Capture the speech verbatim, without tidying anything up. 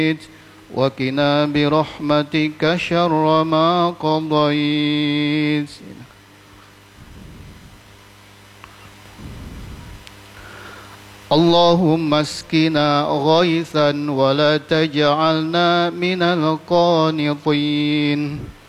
وقنا برحمتك شر ما قضيت. اللهم اسقنا غيثا ولا تجعلنا من القانطين.